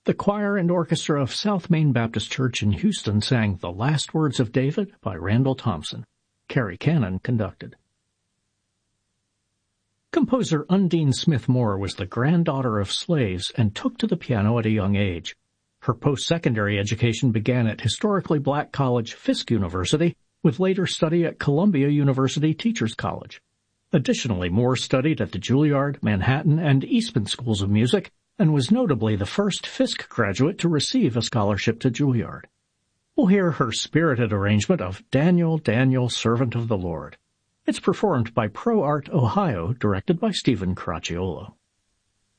The choir and orchestra of South Main Baptist Church in Houston sang The Last Words of David by Randall Thompson. Carrie Cannon conducted. Composer Undine Smith Moore was the granddaughter of slaves and took to the piano at a young age. Her post-secondary education began at historically black college Fisk University, with later study at Columbia University Teachers College. Additionally, Moore studied at the Juilliard, Manhattan, and Eastman Schools of Music, and was notably the first Fisk graduate to receive a scholarship to Juilliard. We'll hear her spirited arrangement of Daniel, Daniel, Servant of the Lord. It's performed by Pro Art Ohio, directed by Stephen Caracciolo.